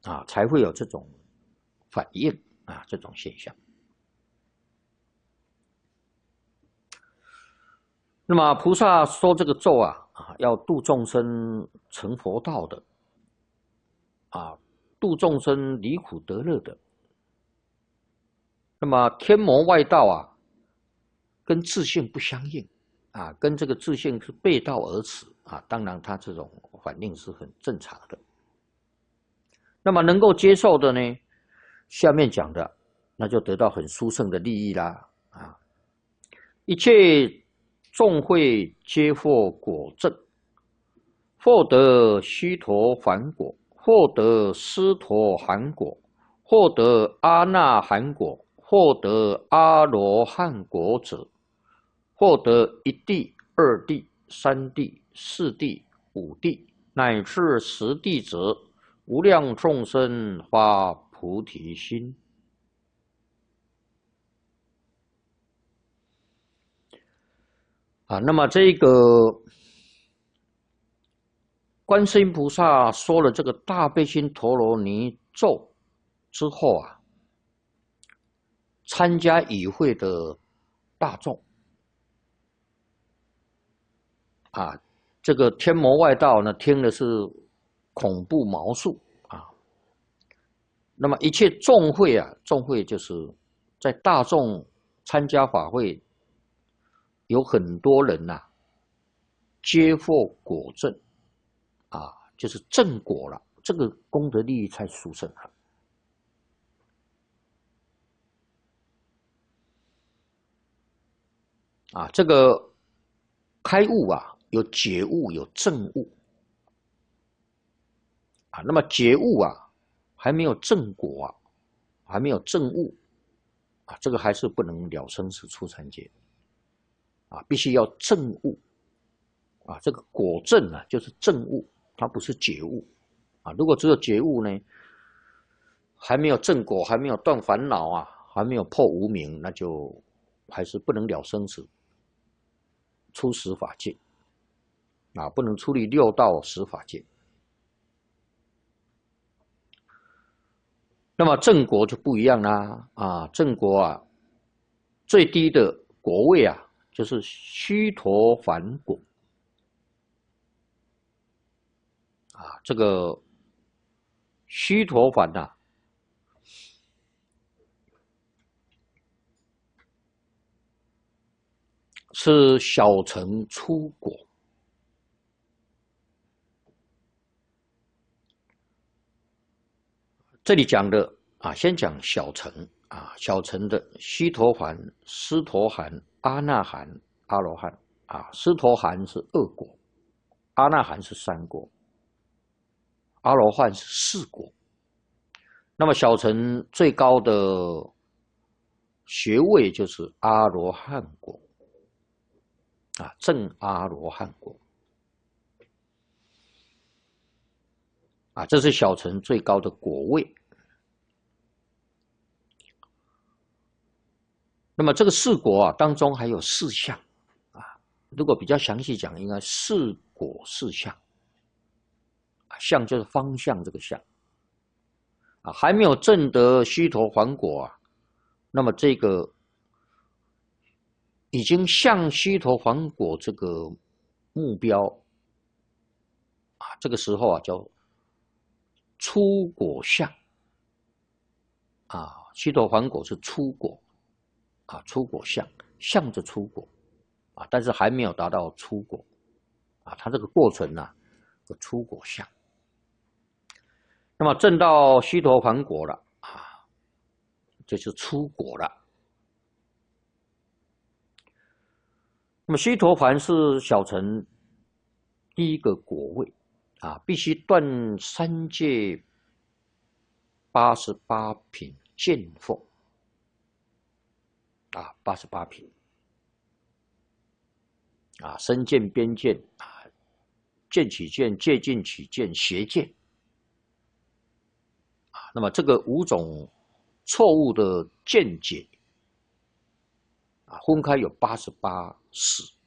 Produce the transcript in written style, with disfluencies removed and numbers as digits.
啊，才会有这种反应啊，这种现象。那么菩萨说这个咒要度众生成佛道的度众生离苦得乐的。那么天魔外道跟自性不相应跟这个自性是背道而驰当然他这种反应是很正常的。那么能够接受的呢，下面讲的那就得到很殊胜的利益啦一切众会皆获果证，获得须陀洹果，获得斯陀含果，获得阿那含果，获得阿罗汉果者，获得一地、二地、三地、四地、五地，乃至10地者，无量众生发菩提心。那么这个观世音菩萨说了这个大悲心陀罗尼咒之后参加与会的大众这个天魔外道呢，听的是恐怖毛肃那么一切众会众会就是在大众参加法会，有很多人皆获果证就是正果了，这个功德利益才殊胜这个开悟有解悟有证悟那么解悟还没有正果还没有证悟这个还是不能了生死出三界必须要证悟这个果证就是证悟，它不是解悟如果只有解悟呢，还没有正果，还没有断烦恼还没有破无明，那就还是不能了生死出十法界不能出离6道十法界。那么正果就不一样啦正果最低的果位就是须陀洹果这个须陀洹是小乘初果这里讲的先讲小乘小乘的须陀洹、斯陀含、阿那含、阿罗汉斯陀含是2果，阿那含是3果，阿罗汉是4果。那么小乘最高的学位就是阿罗汉果正阿罗汉果这是小乘最高的果位。那么这个4果当中还有4相如果比较详细讲，应该4果4相相就是方向这个相还没有证得须陀洹果那么这个已经向须陀洹果这个目标这个时候叫初果相须陀洹果是初果初果相，相着初果但是还没有达到初果它这个过程有初果相。那么证到须陀洹果了就是初果了。那么须陀洹是小乘第一个果位必须断3界88品见惑88品身见、边见见取见、戒禁取见、邪见那么这个5种错误的见解分开有88识